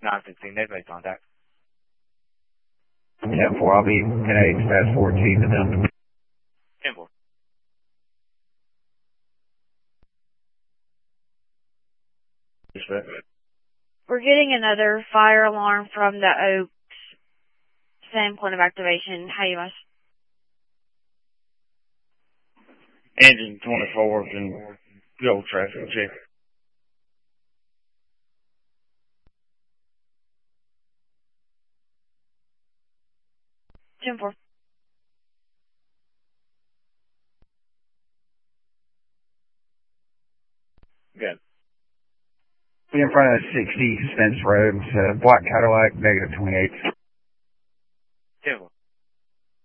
916, they've made contact. Yeah, 4, I'll be 10-8, fast 14 to them. 10-4. We're getting another fire alarm from the Oaks. Same point of activation. How you must? Engine 24 and go traffic check. Ten four. Good. In front of 60 Spence Road, black Cadillac, -28.